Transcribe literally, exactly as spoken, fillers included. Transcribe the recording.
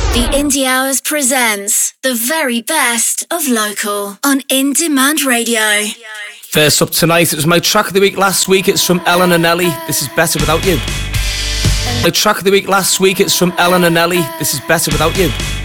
The Indie Hours presents the very best of local on In Demand Radio. First up tonight, it was my track of the week last week. It's from Ellen and Ellie. This is Better Without You. My track of the week last week, it's from Ellen and Ellie. This is Better Without You.